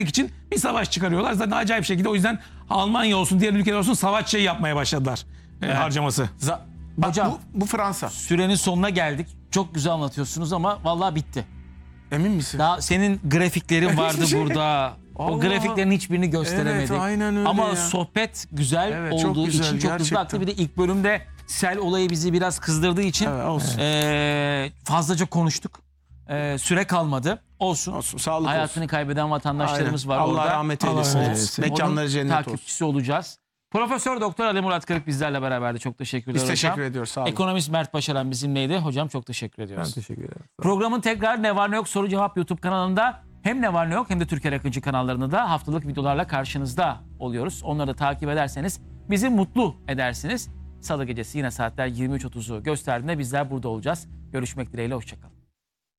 için bir savaş çıkarıyorlar. Zaten acayip şekilde o yüzden Almanya olsun, diğer ülkeler olsun savaş şeyi yapmaya başladılar. Harcaması. Hocam Bu Fransa. sürenin sonuna geldik. Çok güzel anlatıyorsunuz ama vallahi bitti. Emin misin? Daha senin grafiklerin vardı burada. O Allah. grafiklerin hiçbirini gösteremedik. Evet, aynen öyle ama ya. sohbet güzel Evet, çok olduğu güzel, için çok hızlı gerçekten. aktı. Bir de ilk bölümde sel olayı bizi biraz kızdırdığı için Evet, olsun. fazlaca konuştuk. Süre kalmadı. Olsun. Olsun, sağlık Hayatını kaybeden vatandaşlarımız Aynen. var Allah orada. rahmet eylesin. Allah Evet. eylesin. Mekanları Onun cennet olsun. takipçisi olacağız. Profesör Doktor Ali Murat Kırık bizlerle beraberdi. Çok teşekkür Biz ederiz hocam. teşekkür ediyoruz. Sağ olun. Ekonomist Mert Başaran bizimleydi. Hocam çok teşekkür ediyoruz. Teşekkür ederim. Programın tekrar Ne Var Ne Yok Soru Cevap YouTube kanalında hem Ne Var Ne Yok hem de Türker Akıncı kanallarında da haftalık videolarla karşınızda oluyoruz. Onları da takip ederseniz bizi mutlu edersiniz. Salı gecesi yine saatler 23.30'u gösterdiğinde bizler burada olacağız. Görüşmek dileğiyle, hoşçakalın.